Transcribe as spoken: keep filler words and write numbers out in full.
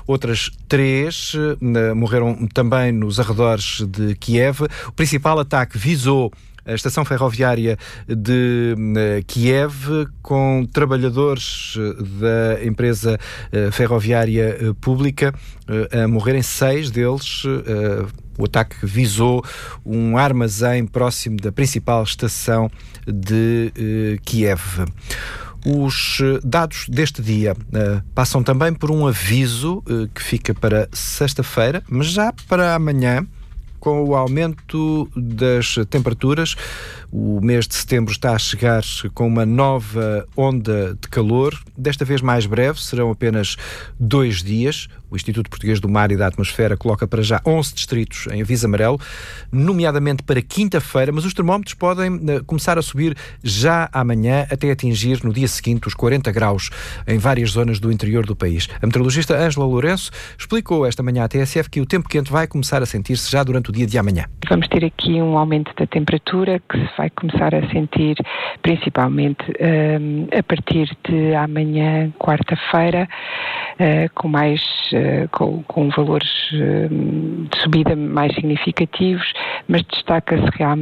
Outras três uh, morreram também nos arredores de Kiev. O principal ataque visou a estação ferroviária de uh, Kiev, com trabalhadores da empresa uh, ferroviária uh, pública uh, a morrerem, seis deles. Uh, o ataque visou um armazém próximo da principal estação de uh, Kiev. Os dados deste dia uh, passam também por um aviso uh, que fica para sexta-feira, mas já para amanhã. Com o aumento das temperaturas, o mês de setembro está a chegar com uma nova onda de calor, desta vez mais breve, serão apenas dois dias. O Instituto Português do Mar e da Atmosfera coloca para já onze distritos em aviso amarelo, nomeadamente para quinta-feira, mas os termómetros podem uh, começar a subir já amanhã, até atingir no dia seguinte os quarenta graus em várias zonas do interior do país. A meteorologista Ângela Lourenço explicou esta manhã à T S F que o tempo quente vai começar a sentir-se já durante o dia de amanhã. Vamos ter aqui um aumento da temperatura que se vai começar a sentir principalmente um, a partir de amanhã, quarta-feira, uh, com mais uh, com, com valores uh, de subida mais significativos, mas destaca-se realmente